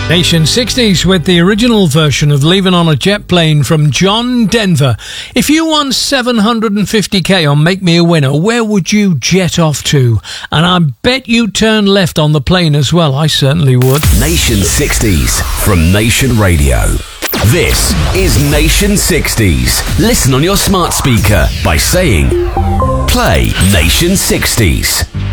Nation 60s with the original version of Leaving on a Jet Plane from John Denver. If you won 750k on Make Me a Winner, where would you jet off to? And I bet you turn left on the plane as well. I certainly would. Nation 60s from Nation Radio. This is Nation 60s. Listen on your smart speaker by saying, play Nation 60s.